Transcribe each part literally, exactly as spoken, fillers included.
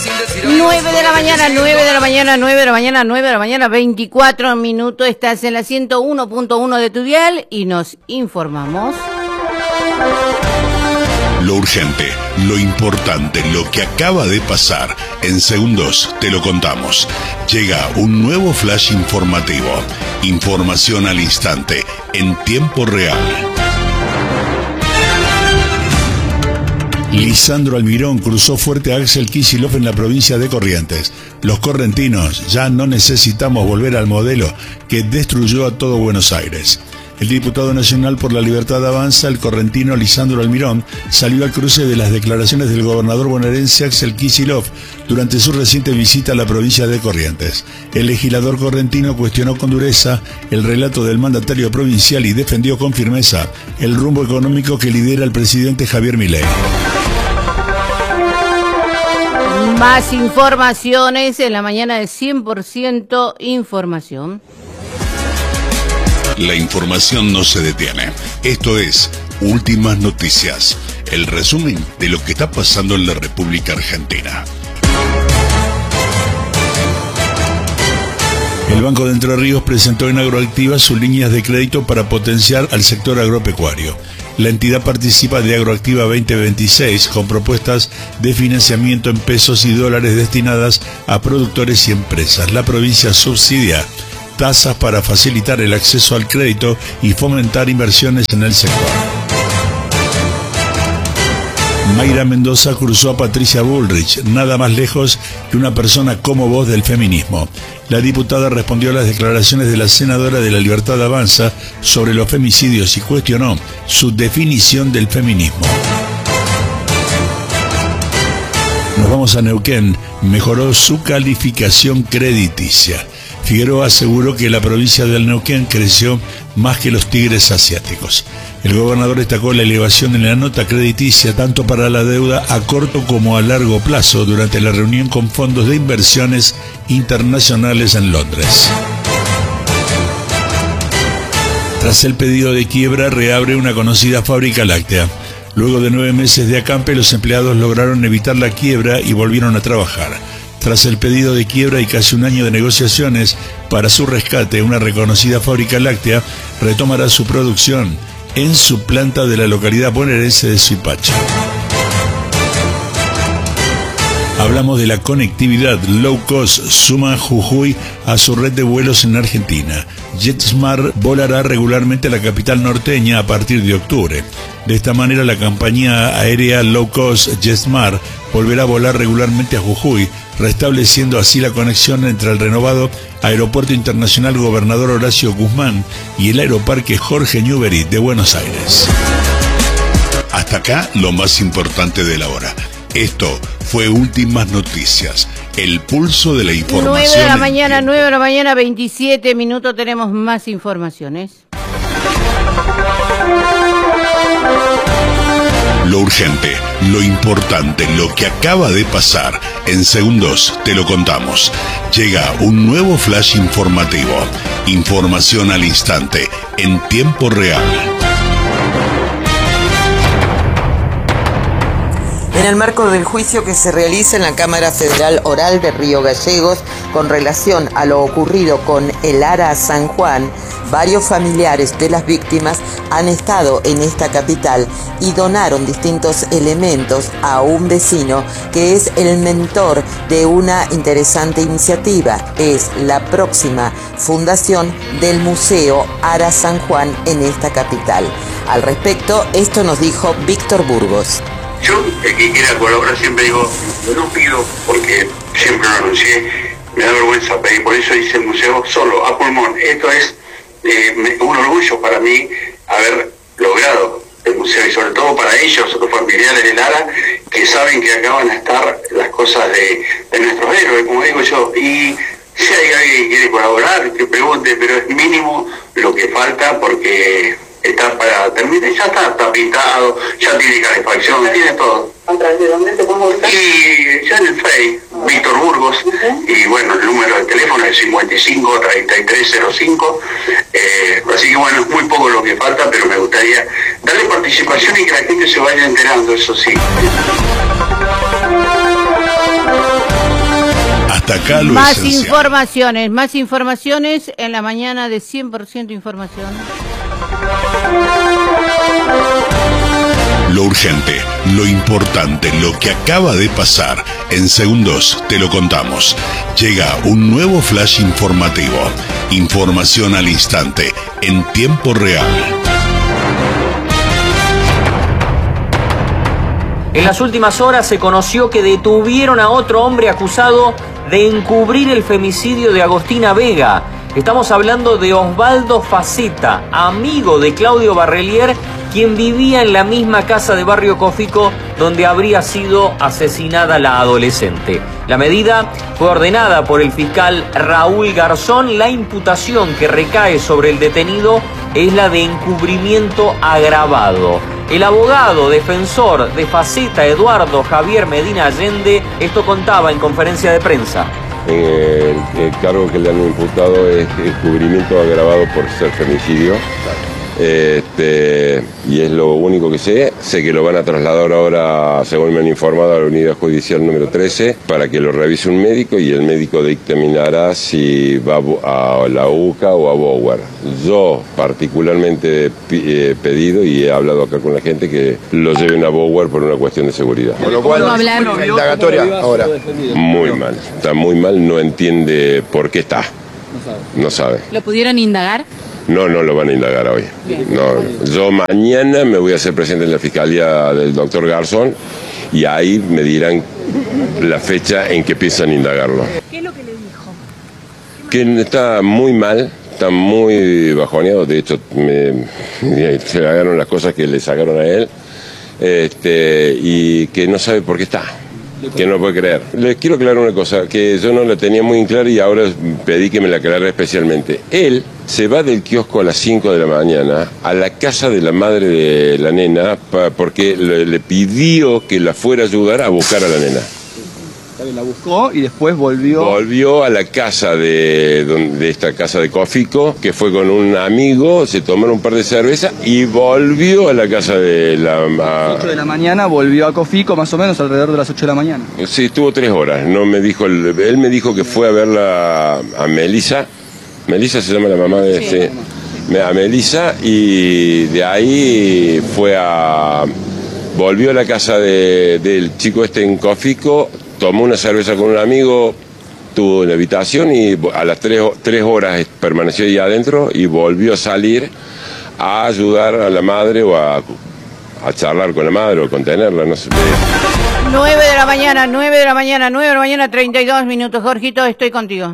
nueve de la mañana, nueve de la mañana, nueve de la mañana, nueve de la mañana, veinticuatro minutos. Estás en la ciento uno punto uno de tu dial y nos informamos. Lo urgente, lo importante, lo que acaba de pasar. En segundos te lo contamos. Llega un nuevo flash informativo. Información al instante, en tiempo real. Lisandro Almirón cruzó fuerte a Axel Kicillof en la provincia de Corrientes. Los correntinos ya no necesitamos volver al modelo que destruyó a todo Buenos Aires. El diputado nacional por la Libertad Avanza, el correntino Lisandro Almirón, salió al cruce de las declaraciones del gobernador bonaerense Axel Kicillof durante su reciente visita a la provincia de Corrientes. El legislador correntino cuestionó con dureza el relato del mandatario provincial y defendió con firmeza el rumbo económico que lidera el presidente Javier Milei. Más informaciones en la mañana de cien por ciento información. La información no se detiene. Esto es Últimas Noticias, el resumen de lo que está pasando en la República Argentina. El Banco de Entre Ríos presentó en Agroactiva sus líneas de crédito para potenciar al sector agropecuario. La entidad participa de Agroactiva veinte veintiséis con propuestas de financiamiento en pesos y dólares destinadas a productores y empresas. La provincia subsidia tasas para facilitar el acceso al crédito y fomentar inversiones en el sector. Mayra Mendoza cruzó a Patricia Bullrich, nada más lejos que una persona como vos del feminismo. La diputada respondió a las declaraciones de la senadora de la Libertad Avanza sobre los femicidios y cuestionó su definición del feminismo. Nos vamos a Neuquén, mejoró su calificación crediticia. Figueroa aseguró que la provincia del Neuquén creció más que los tigres asiáticos. El gobernador destacó la elevación en la nota crediticia tanto para la deuda a corto como a largo plazo durante la reunión con fondos de inversiones internacionales en Londres. Tras el pedido de quiebra, reabre una conocida fábrica láctea. Luego de nueve meses de acampe, los empleados lograron evitar la quiebra y volvieron a trabajar. Tras el pedido de quiebra y casi un año de negociaciones para su rescate, una reconocida fábrica láctea retomará su producción en su planta de la localidad bonaerense de Suipacha. Hablamos de la conectividad low cost. Suma Jujuy a su red de vuelos en Argentina. JetSmart volará regularmente a la capital norteña a partir de octubre. De esta manera, la compañía aérea low cost JetSmart volverá a volar regularmente a Jujuy, restableciendo así la conexión entre el renovado Aeropuerto Internacional Gobernador Horacio Guzmán y el Aeroparque Jorge Newbery de Buenos Aires. Hasta acá lo más importante de la hora. Esto fue Últimas Noticias, el pulso de la información. nueve de la mañana, nueve de la mañana, veintisiete minutos, tenemos más informaciones. Lo urgente, lo importante, lo que acaba de pasar. En segundos te lo contamos. Llega un nuevo flash informativo. Información al instante, en tiempo real. En el marco del juicio que se realiza en la Cámara Federal Oral de Río Gallegos con relación a lo ocurrido con el ARA San Juan, varios familiares de las víctimas han estado en esta capital y donaron distintos elementos a un vecino que es el mentor de una interesante iniciativa. Es la próxima fundación del Museo ARA San Juan en esta capital. Al respecto, esto nos dijo Víctor Burgos. Yo, el que quiera colaborar, siempre digo, yo no pido porque siempre lo anuncié, me da vergüenza pedir, por eso hice el museo solo, a pulmón. Esto es eh, un orgullo para mí haber logrado el museo y sobre todo para ellos, los familiares del ARA, que saben que acá van a estar las cosas de, de nuestros héroes, como digo yo, y si hay alguien que quiere colaborar, que pregunte, pero es mínimo lo que falta porque está para terminar, ya está, está pintado, ya tiene calefacción, tiene todo. ¿A través de dónde te podemos buscar? Y ya en el Face, uh-huh. Víctor Burgos, uh-huh. Y bueno, el número de teléfono es cincuenta y cinco, treinta y tres cero cinco, eh, así que bueno, es muy poco lo que falta, pero me gustaría darle participación y que la gente se vaya enterando, eso sí. Hasta acá lo Más esencial. informaciones, más informaciones en la mañana de cien por ciento información. Lo urgente, lo importante, lo que acaba de pasar. En segundos te lo contamos. Llega un nuevo flash informativo. Información al instante, en tiempo real. En las últimas horas se conoció que detuvieron a otro hombre acusado de encubrir el femicidio de Agostina Vega. Estamos hablando de Osvaldo Faceta, amigo de Claudio Barrelier, quien vivía en la misma casa de Barrio Cofico donde habría sido asesinada la adolescente. La medida fue ordenada por el fiscal Raúl Garzón. La imputación que recae sobre el detenido es la de encubrimiento agravado. El abogado defensor de Faceta, Eduardo Javier Medina Allende, esto contaba en conferencia de prensa. El, el cargo que le han imputado es encubrimiento agravado por ser femicidio. Este, y es lo único que sé. Sé que lo van a trasladar ahora, según me han informado, a la unidad judicial número trece para que lo revise un médico y el médico dictaminará si va a la U C A o a Bower. Yo particularmente he pedido y he hablado acá con la gente que lo lleven a Bower por una cuestión de seguridad. Por lo cual, la indagatoria ahora. Muy mal, está muy mal, no entiende por qué está. No sabe. ¿Lo pudieron indagar? No, no lo van a indagar hoy. No, yo mañana me voy a hacer presente en la fiscalía del doctor Garzón y ahí me dirán la fecha en que piensan indagarlo. ¿Qué es lo que le dijo? Que está muy mal, está muy bajoneado. De hecho, me, se le agarraron las cosas que le sacaron a él, este, y que no sabe por qué está. Que no puede creer. Les quiero aclarar una cosa, que yo no la tenía muy en clara y ahora pedí que me la aclarara especialmente. Él se va del kiosco a las cinco de la mañana a la casa de la madre de la nena pa, porque le, le pidió que la fuera a ayudar a buscar a la nena. La buscó y después volvió. Volvió a la casa de, de esta casa de Cofico, que fue con un amigo, se tomaron un par de cervezas y volvió a la casa de la... A las ocho de la mañana volvió a Cofico, más o menos alrededor de las ocho de la mañana. Sí, estuvo tres horas. No me dijo, el, él me dijo que fue a verla a Melissa. Melissa se llama la mamá de... Sí, sí. A Melissa, y de ahí fue a... Volvió a la casa de, del chico este en Cofico, tomó una cerveza con un amigo, estuvo en la habitación y a las tres, tres horas permaneció ahí adentro y volvió a salir a ayudar a la madre o a, a charlar con la madre o contenerla, no sé. nueve de la mañana, nueve de la mañana, nueve de la mañana, treinta y dos minutos. Jorgito, estoy contigo.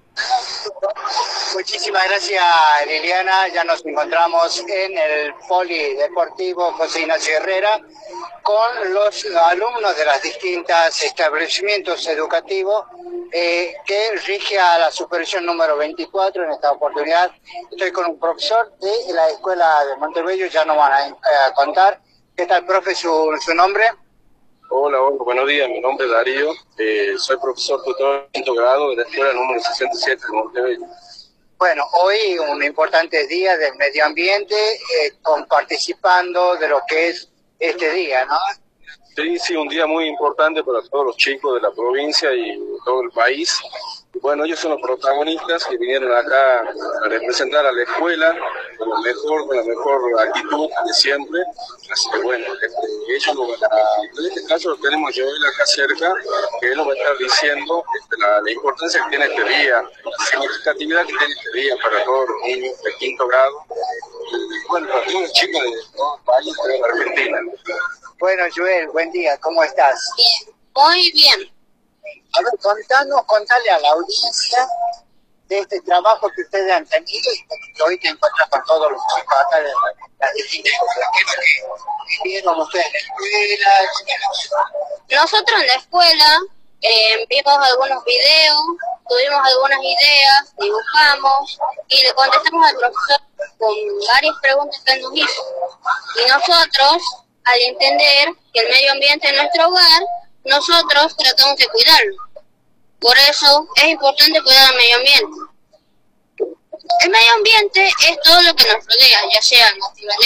Muchísimas gracias, Liliana. Ya nos encontramos en el Polideportivo José Ignacio Herrera con los alumnos de los distintos establecimientos educativos eh, que rige a la supervisión número veinticuatro. En esta oportunidad estoy con un profesor de la Escuela de Montebello, ya nos van a, a contar. ¿Qué tal, profe? ¿Su, su nombre? Hola, hola, buenos días, mi nombre es Darío, eh, soy profesor tutor de quinto grado de la escuela número sesenta y siete de Montebello. Bueno, hoy un importante día del medio ambiente, eh, con, participando de lo que es este día, ¿no? Sí, sí, un día muy importante para todos los chicos de la provincia y todo el país. Y bueno, ellos son los protagonistas que vinieron acá a representar a la escuela con la mejor, con la mejor actitud de siempre. Así que bueno, este, ellos lo van a, en este caso lo tenemos Joel acá cerca, que él nos va a estar diciendo este, la, la importancia que tiene este día, la significatividad que tiene este día para todos los niños de quinto grado. Y bueno, para todos los chicos de todo el país, de la Argentina. Bueno, Joel, buen día, ¿cómo estás? Bien, muy bien. A ver, contanos, contale a la audiencia de este trabajo que ustedes han tenido y que hoy te encuentras con todos los chicos acá de las distintas escuelas. ¿Qué es lo que vieron ustedes en la escuela? Nosotros en la escuela eh, vimos algunos videos, tuvimos algunas ideas, dibujamos y le contestamos al profesor con varias preguntas que él nos hizo. Y nosotros, al entender que el medio ambiente es nuestro hogar, nosotros tratamos de cuidarlo. Por eso es importante cuidar el medio ambiente. El medio ambiente es todo lo que nos rodea, ya sea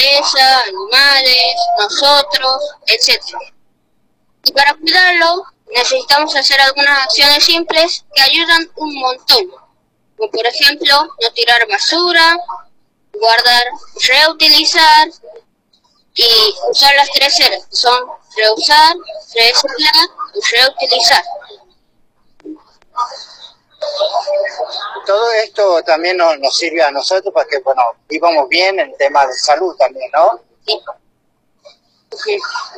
naturaleza, animales, nosotros, etcétera. Y para cuidarlo necesitamos hacer algunas acciones simples que ayudan un montón. Como por ejemplo, no tirar basura, guardar, reutilizar y usar las tres R, que son reusar, reciclar y reutilizar. Todo esto también nos, nos sirve a nosotros para que, bueno, vivamos bien en temas de salud también, ¿no? Sí. Sí.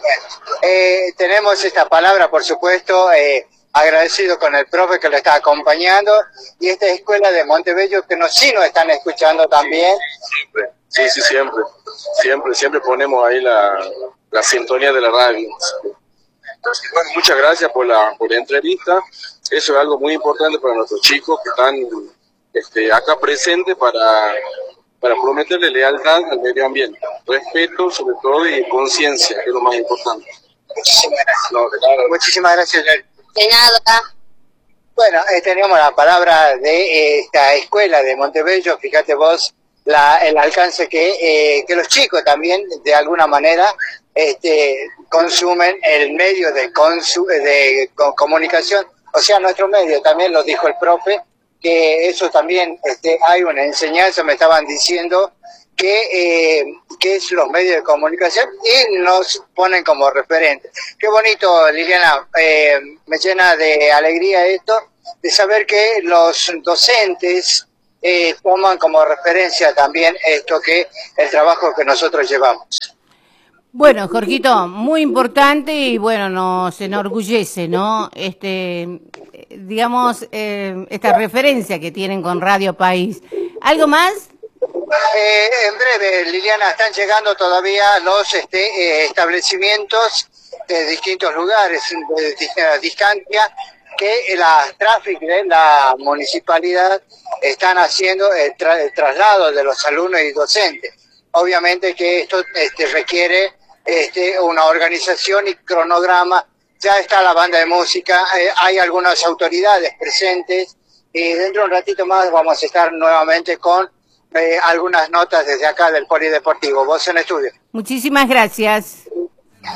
Eh, tenemos esta palabra, por supuesto, eh, agradecido con el profe que lo está acompañando y esta escuela de Montebello que nos, sí nos están escuchando también. Siempre, sí, sí, siempre, siempre, siempre ponemos ahí la, la sintonía de la radio. Entonces, bueno, muchas gracias por la, por la entrevista. Eso es algo muy importante para nuestros chicos que están este, acá presentes para, para prometerle lealtad al medio ambiente, respeto sobre todo y conciencia, que es lo más importante. Muchísimas gracias. No, de nada. Muchísimas gracias. De nada. Bueno, eh, teníamos la palabra de eh, esta escuela de Montebello. Fíjate vos la, el alcance que, eh, que los chicos también, de alguna manera, este, consumen el medio de, consu de co comunicación. O sea, nuestro medio, también lo dijo el profe, que eso también este, hay una enseñanza, me estaban diciendo, que, eh, que es los medios de comunicación y nos ponen como referente. Qué bonito, Liliana, eh, me llena de alegría esto, de saber que los docentes eh, toman como referencia también esto que el trabajo que nosotros llevamos. Bueno, Jorgito, muy importante y bueno, nos enorgullece, ¿no? Este, digamos, eh, esta referencia que tienen con Radio País. ¿Algo más? Eh, en breve, Liliana, están llegando todavía los este, eh, establecimientos de distintos lugares, de distinta distancia, que las tráficos de la municipalidad están haciendo el, tra el traslado de los alumnos y docentes. Obviamente que esto este, requiere este, una organización y cronograma. Ya está la banda de música, eh, hay algunas autoridades presentes y dentro de un ratito más vamos a estar nuevamente con eh, algunas notas desde acá del Polideportivo. Vos en estudio. Muchísimas gracias.